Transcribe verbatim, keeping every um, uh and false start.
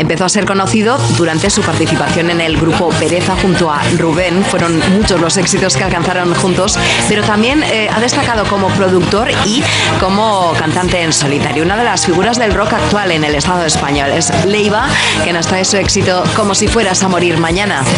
Empezó a ser conocido durante su participación en el grupo Pereza junto a Rubén. Fueron muchos los éxitos que alcanzaron juntos, pero también eh, ha destacado como productor y como cantante en solitario. Una de las figuras del rock actual en el Estado español es Leiva, que nos trae su éxito Como si fueras a morir mañana.